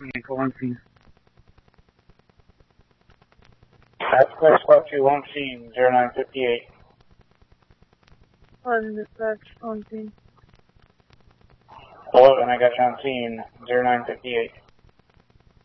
Vehicle on scene. That's clear squad 2 on scene, 0958. On dispatch, on scene. 11, I got you on scene, 0958.